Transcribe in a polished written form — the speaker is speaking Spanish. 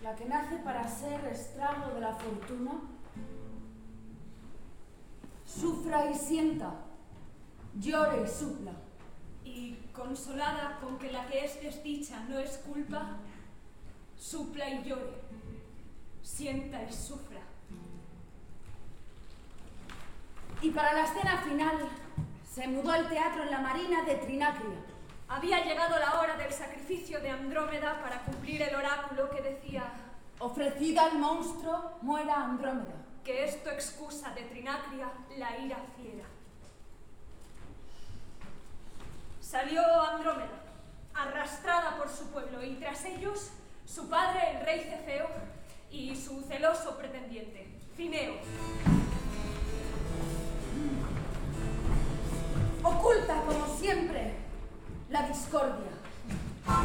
la que nace para ser estrago de la fortuna, sufra y sienta, llore y supla. Y consolada con que la que es desdicha no es culpa, supla y llore, sienta y sufra. Y para la escena final se mudó el teatro en la marina de Trinacria. Había llegado la hora del sacrificio de Andrómeda para cumplir el oráculo que decía: ofrecida al monstruo, muera Andrómeda. Que esto excusa de Trinacria la ira fiera. Salió Andrómeda, arrastrada por su pueblo, y tras ellos su padre, el rey Cefeo, y su celoso pretendiente, Fineo. Oculta, como siempre, la discordia.